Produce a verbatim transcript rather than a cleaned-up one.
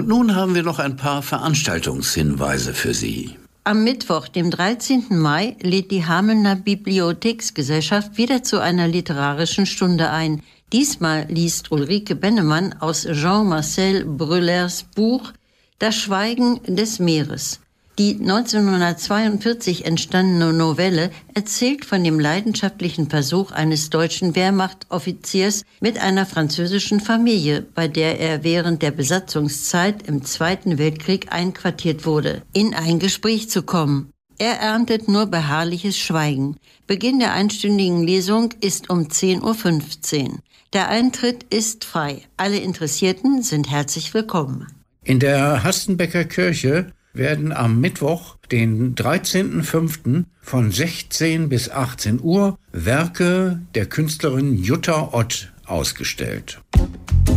Und nun haben wir noch ein paar Veranstaltungshinweise für Sie. Am Mittwoch, dem dreizehnten Mai, lädt die Hamelner Bibliotheksgesellschaft wieder zu einer literarischen Stunde ein. Diesmal liest Ulrike Bennemann aus Jean-Marcel Brulers Buch Das Schweigen des Meeres. Die neunzehnhundertzweiundvierzig entstandene Novelle erzählt von dem leidenschaftlichen Versuch eines deutschen Wehrmachtoffiziers mit einer französischen Familie, bei der er während der Besatzungszeit im Zweiten Weltkrieg einquartiert wurde, in ein Gespräch zu kommen. Er erntet nur beharrliches Schweigen. Beginn der einstündigen Lesung ist um zehn Uhr fünfzehn. Der Eintritt ist frei. Alle Interessierten sind herzlich willkommen. In der Hastenbecker Kirche werden am Mittwoch, den dreizehnten fünften von sechzehn bis achtzehn Uhr Werke der Künstlerin Jutta Ott ausgestellt.